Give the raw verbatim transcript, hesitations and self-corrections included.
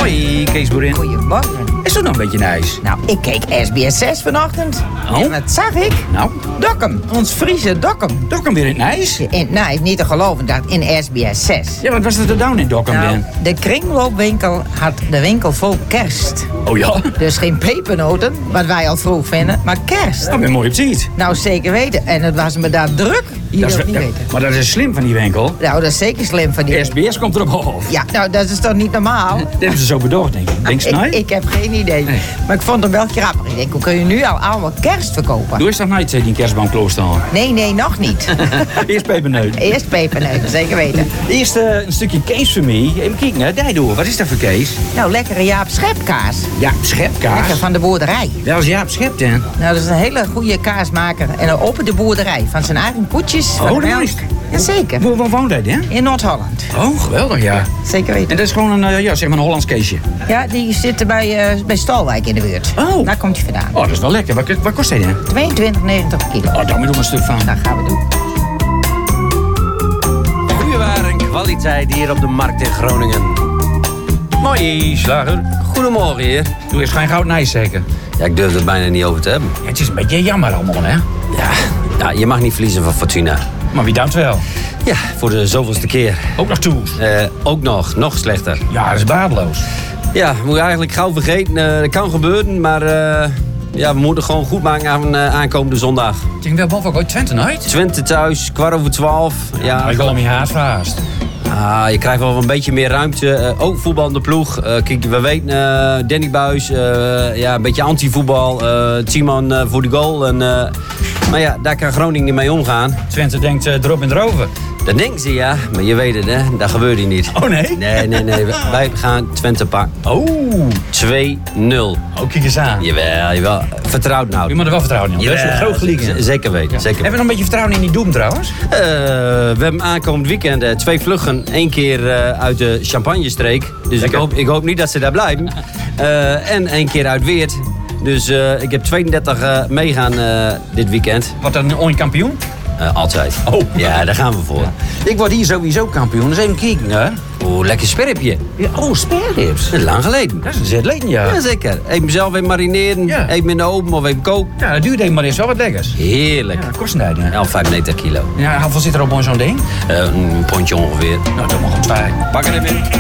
Hoi, Kees Boerin. Goedemorgen. Is dat nog een beetje nice? Nou, ik keek S B S zes vanochtend. Oh? En wat zag ik? Nou, Dokkum, ons Friese Dokkum. Dokkum weer in het nice. In, nou, ik niet te geloven dat in S B S zes. Ja, wat was er te doen in Dokkum Nou, dan? de kringloopwinkel had de winkel vol kerst. Oh ja? Dus geen pepernoten, wat wij al vroeg vinden, maar kerst. Dat ben mooi op ziet. Nou, zeker weten. En het was me daar druk. Je Dat wilt is, niet ja, weten. maar dat is slim van die winkel. Nou, dat is zeker slim van die... S B S komt erop af. Ja, nou, dat is toch niet normaal? Dat hebben ze zo bedacht, denk ik. Denk je ik, nou? ik heb geen idee. Nee. Maar ik vond hem wel grappig. Ik denk, hoe kun je nu al allemaal kerst verkopen? Doe eens dat nooit, die kerstboom kloorstaan. Nee, nee, nog niet. Eerst peperneut. Eerst peperneuten, zeker weten. Eerst eh, een stukje Kees voor mij. Even kijken, hè. Daar door. Wat is dat voor Kees? Nou, lekkere Jaap Schepkaas. Ja, schepkaas. Lekker van de boerderij. Wel eens Jaap Schep, hè? Nou, dat is een hele goede kaasmaker. En een open de boerderij. Van zijn eigen koetjes. Van Oh, de dat melk. is- Jazeker. Waar, waar woont hij, hè? In Noord-Holland. Oh, geweldig, ja. Zeker En weten. dat is gewoon een, eh, ja, zeg maar een Hollands Keesje. Ja, die zitten bij, uh, bij Stalwijk in de buurt. Oh. Daar komt hij vandaan. Oh, dat is wel lekker. Wat, wat kost hij dan? tweeëntwintig negentig per kilo. Oh, daar moet ik een stuk van. Dat gaan we doen. Goede waar en kwaliteit hier op de markt in Groningen. Mooi, slager. Goedemorgen, heer. Doe eens geen goud nice zeker. Ja, ik durf het bijna niet over te hebben. Ja, het is een beetje jammer allemaal, hè? Ja, ja je mag niet verliezen van Fortuna. Maar wie dankt wel? Ja, voor de zoveelste keer. Ook nog toe. Eh, ook nog, nog slechter. Ja, dat is baardeloos. Ja, moet je eigenlijk gauw vergeten. Eh, dat kan gebeuren, maar eh, ja, we moeten gewoon goed maken aan uh, aankomende zondag. Ik denk wel boven ooit Twente nooit. Twente thuis, kwart over twaalf. Ja, Ik wil hem je haat vast. ah, je krijgt wel een beetje meer ruimte. Uh, ook voetballende ploeg. Uh, kijk, we weten, uh, Danny Buis, uh, ja, een beetje anti-voetbal. Uh, Timon uh, voor de goal. En, uh, maar ja, daar kan Groningen niet mee omgaan. Twente denkt uh, erop en erover. Dat denken ze, ja. Maar je weet het, hè. Dat gebeurt hier niet. Oh, nee? Nee, nee, nee. Wij gaan Twente pakken. Oh. twee nul. Oh, kijk eens aan. Jawel, jawel. Vertrouwd nou. Je moet er wel vertrouwen in. Dat is een Jawel, groot gelijk, hè? z- Zeker weten, Ja. zeker Hebben we weten. nog een beetje vertrouwen in die Doem trouwens? Uh, we hebben aankomend weekend uh, twee vluggen. Eén keer uh, uit de Champagne-streek. Dus ik Lekker. hoop, ik hoop niet dat ze daar blijven. Uh, en één keer uit Weert. Dus uh, ik heb tweeëndertig uh, meegaan uh, dit weekend. Wordt dat een ooit kampioen? Uh, altijd. Oh. Ja, daar gaan we voor. Ik word hier sowieso kampioen. Dus even kijken, hè? Oeh, lekker sperpje. Ja, oh, sperrips. Dat is lang geleden. Dat is een zet leden, ja. Jazeker. Even mezelf even marineren. Ja. Even in de oven of even koken. Ja, dat duurt even maar eens wel wat lekkers. Heerlijk. Ja, kost een tijd, Al vijfennegentig kilo. Ja, hoeveel zit er op zo'n ding? Uh, een pondje ongeveer. Nou, dat mag om twee. Pak er even in.